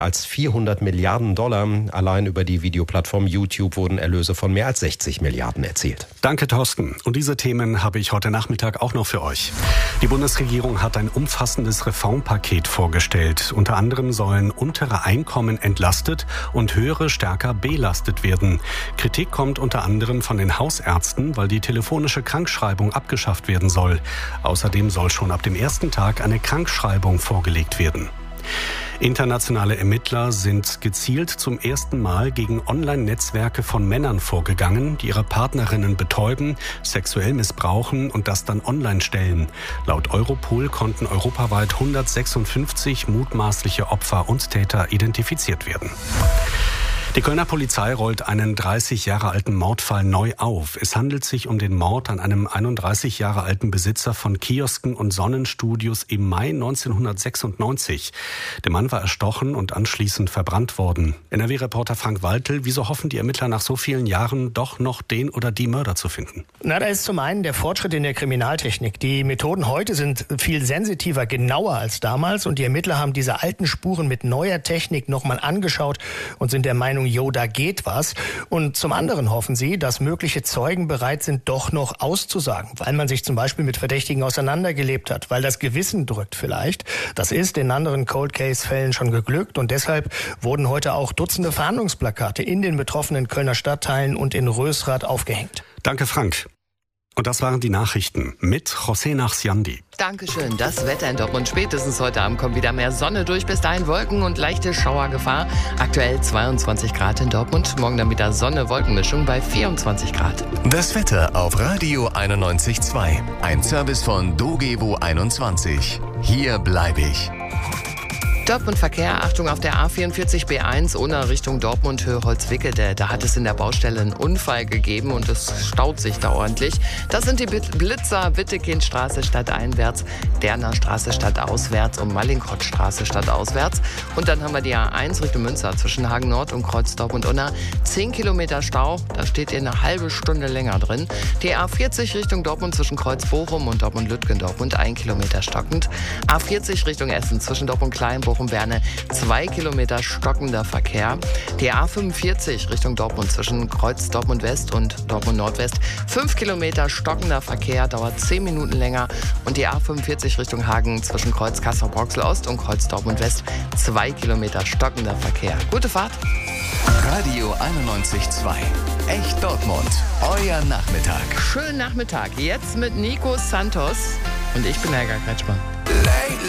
als 400 Milliarden Dollar. Allein über die Videoplattform YouTube wurden Erlöse von mehr als 60 Milliarden erzielt. Danke, Thorsten. Und diese Themen habe ich heute Nachmittag auch noch für euch. Die Bundesregierung hat ein umfassendes Reformpaket vorgestellt. Unter anderem sollen untere Einkommen entlastet und höhere stärker belastet werden. Kritik kommt unter anderem von den Hausärzten, weil die telefonische Krankschreibung abgeschafft werden soll. Außerdem soll schon ab dem ersten Tag eine Krankschreibung vorgelegt werden. Internationale Ermittler sind gezielt zum ersten Mal gegen Online-Netzwerke von Männern vorgegangen, die ihre Partnerinnen betäuben, sexuell missbrauchen und das dann online stellen. Laut Europol konnten europaweit 156 mutmaßliche Opfer und Täter identifiziert werden. Die Kölner Polizei rollt einen 30 Jahre alten Mordfall neu auf. Es handelt sich um den Mord an einem 31 Jahre alten Besitzer von Kiosken und Sonnenstudios im Mai 1996. Der Mann war erstochen und anschließend verbrannt worden. NRW-Reporter Frank Waltel, wieso hoffen die Ermittler nach so vielen Jahren doch noch den oder die Mörder zu finden? Da ist zum einen der Fortschritt in der Kriminaltechnik. Die Methoden heute sind viel sensitiver, genauer als damals. Und die Ermittler haben diese alten Spuren mit neuer Technik nochmal angeschaut und sind der Meinung, da geht was. Und zum anderen hoffen sie, dass mögliche Zeugen bereit sind, doch noch auszusagen, weil man sich zum Beispiel mit Verdächtigen auseinandergelebt hat, weil das Gewissen drückt vielleicht. Das ist in anderen Cold-Case-Fällen schon geglückt und deshalb wurden heute auch Dutzende Fahndungsplakate in den betroffenen Kölner Stadtteilen und in Rösrath aufgehängt. Danke, Frank. Und das waren die Nachrichten mit José Nachsiandi. Dankeschön. Das Wetter in Dortmund. Spätestens heute Abend kommt wieder mehr Sonne durch. Bis dahin Wolken und leichte Schauergefahr. Aktuell 22 Grad in Dortmund. Morgen dann wieder Sonne-Wolkenmischung bei 24 Grad. Das Wetter auf Radio 91.2. Ein Service von Dogevo 21. Hier bleibe ich. Dortmund Verkehr, Achtung auf der A44 B1 Unna Richtung Dortmund Höhe-Holzwickede. Da hat es in der Baustelle einen Unfall gegeben und es staut sich da ordentlich. Das sind die Blitzer Wittekindstraße stadteinwärts, Derner Straße stadtauswärts und Mallinckrodtstraße stadtauswärts. Und dann haben wir die A1 Richtung Münster zwischen Hagen Nord und Kreuz Dortmund-Unna. 10 Kilometer Stau, da steht ihr eine halbe Stunde länger drin. Die A40 Richtung Dortmund zwischen Kreuz Bochum und Dortmund-Lütgendortmund 1 Kilometer stockend. A40 Richtung Essen zwischen Dortmund-Kleinbochum Berne 2 Kilometer stockender Verkehr. Die A45 Richtung Dortmund zwischen Kreuz Dortmund West und Dortmund Nordwest 5 Kilometer stockender Verkehr, dauert 10 Minuten länger. Und die A45 Richtung Hagen zwischen Kreuz Kassel-Brauxel Ost und Kreuz Dortmund West 2 Kilometer stockender Verkehr. Gute Fahrt. Radio 91.2. Echt Dortmund. Euer Nachmittag. Schönen Nachmittag. Jetzt mit Nico Santos. Und ich bin Helga Kretschmer.